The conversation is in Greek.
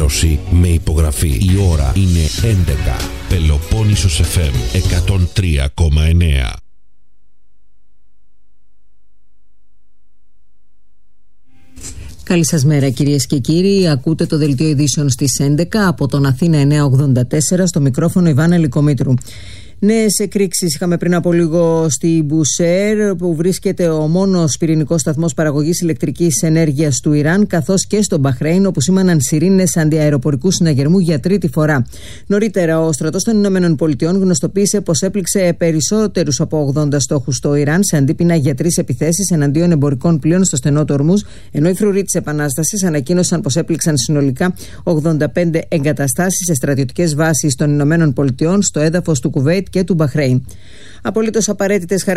ενημέρωση με υπογραφή. Η ώρα είναι 11. Πελοπόννησος FM 103,9. Καλή σας μέρα κυρίες και κύριοι. Ακούτε το δελτίο ειδήσεων στις 11 από τον Αθήνα 984, στο μικρόφωνο Ιβάνα Λυκομήτρου. Νέες εκρήξεις είχαμε πριν από λίγο στη Μπουσέρ, που βρίσκεται ο μόνος πυρηνικός σταθμός παραγωγής ηλεκτρικής ενέργειας του Ιράν, καθώς και στο Μπαχρέιν, όπου σήμαναν σιρήνες αντιαεροπορικού συναγερμού για τρίτη φορά. Νωρίτερα, ο στρατός των Ηνωμένων Πολιτειών γνωστοποίησε πως έπληξε περισσότερους από 80 στόχους στο Ιράν σε αντίπεινα για 3 επιθέσεις εναντίον εμπορικών πλοίων στο στενό του Ορμούζ, ενώ οι φρουροί της Επανάστασης ανακοίνωσαν πως έπληξαν συνολικά 85 εγκαταστάσεις σε στρατιωτικές βάσεις των Ηνωμένων Πολιτειών στο έδαφος του Κουβέιτ και του Μπαχρέιν. Απολύτως απαραίτητες